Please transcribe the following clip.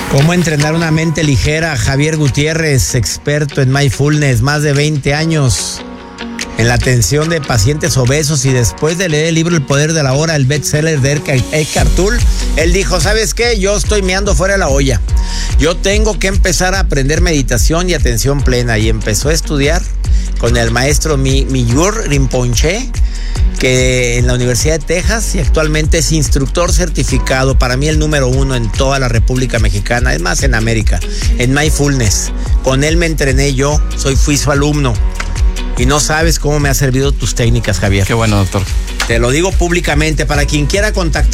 ¿Cómo entrenar una mente ligera? Javier Gutiérrez, experto en mindfulness, más de 20 años en la atención de pacientes obesos, y después de leer el libro El Poder de la Hora, el bestseller de Eckhart Tolle, él dijo, ¿sabes qué? Yo estoy meando fuera de la olla. Yo tengo que empezar a aprender meditación y atención plena, y empezó a estudiar con el maestro Miyur Rinpoche, que en la Universidad de Texas, y actualmente es instructor certificado, para mí el número 1 en toda la República Mexicana, es más en América, en mindfulness. Con él me entrené yo, fui su alumno, y no sabes cómo me ha servido tus técnicas, Javier. Qué bueno, doctor. Te lo digo públicamente, para quien quiera contactar